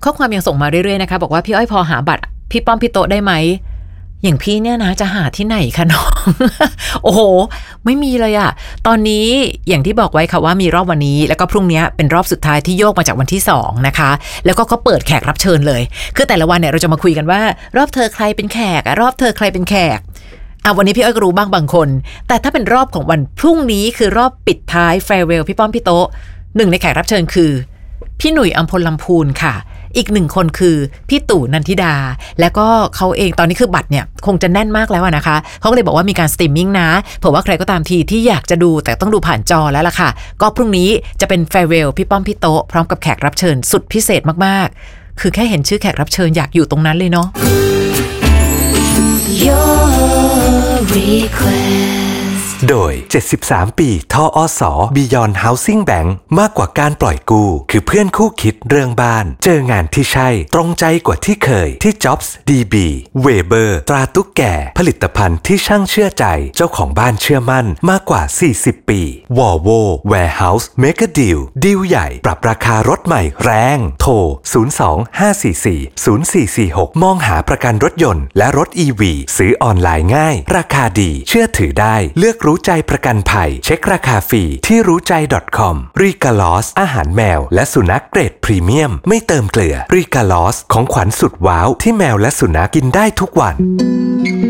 ข้อความยังส่งมาเรื่อยๆนะคะบอกว่าพี่อ้อยพอหาบัตรพี่ป้อมพี่โตได้ไหมอย่างพี่เนี่ยนะจะหาที่ไหนคะน้อง โอ้โหไม่มีเลยอะตอนนี้อย่างที่บอกไว้ค่ะว่ามีรอบวันนี้แล้วก็พรุ่งนี้เป็นรอบสุดท้ายที่โยกมาจากวันที่2นะคะแล้วก็เขาเปิดแขกรับเชิญเลยคือแต่ละวันเนี่ยเราจะมาคุยกันว่ารอบเธอใครเป็นแขกรอบเธอใครเป็นแขกวันนี้พี่อ้อยก็รู้บ้างบางคนแต่ถ้าเป็นรอบของวันพรุ่งนี้คือรอบปิดท้ายแฟร์เวลพี่ป้อมพี่โตหนึ่งในแขกรับเชิญคือพี่หนุ่ยอัมพลลำพูนค่ะอีกหนึ่งคนคือพี่ตู่นันทิดาแล้วก็เขาเองตอนนี้คือบัตรเนี่ยคงจะแน่นมากแล้วนะคะเขาก็เลยบอกว่ามีการสตรีมมิ่งนะเผื่อว่าใครก็ตามทีที่อยากจะดูแต่ต้องดูผ่านจอแล้วล่ะค่ะก็พรุ่งนี้จะเป็นแฟร์เวลพี่ป้อมพี่โตพร้อมกับแขกรับเชิญสุดพิเศษมากๆคือแค่เห็นชื่อแขกรับเชิญอยากอยู่ตรงนั้นเลยเนาะโดย73ปีทอส Beyond Housing Bank มากกว่าการปล่อยกู้คือเพื่อนคู่คิดเรื่องบ้านเจองานที่ใช่ตรงใจกว่าที่เคยที่ Jobs DB Weber ตราตุ๊กแก่ผลิตภัณฑ์ที่ช่างเชื่อใจเจ้าของบ้านเชื่อมั่นมากกว่า40ปี Volvo Warehouse Mega Deal ดีลใหญ่ปรับราคารถใหม่แรงโทร02-544-0446มองหาประกันรถยนต์และรถ EV ซื้อออนไลน์ง่ายราคาดีเชื่อถือได้เลือกรู้ใจประกันภัยเช็คราคาฟรีที่รู้ใจ .com รีกาลอสอาหารแมวและสุนัขเกรดพรีเมียมไม่เติมเกลือรีกาลอสของขวัญสุดว้าวที่แมวและสุนัขกินได้ทุกวัน